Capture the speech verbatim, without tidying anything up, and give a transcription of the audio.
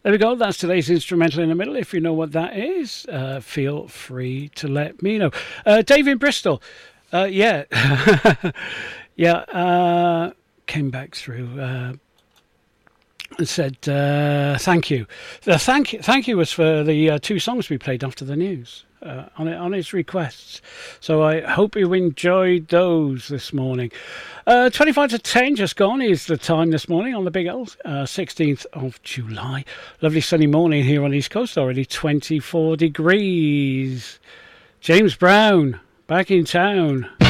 There we go. That's today's instrumental in the middle. If you know what that is, uh, feel free to let me know. Uh, Dave in Bristol. Uh, yeah. yeah. Uh, came back through uh, and said uh, thank you. The thank you. Thank you was for the uh, two songs we played after the news. Uh, on, on his requests. So I hope you enjoyed those this morning. Uh, twenty-five to ten just gone is the time this morning on the Big L, uh, sixteenth of July. Lovely sunny morning here on the East Coast, already twenty-four degrees. James Brown, back in town.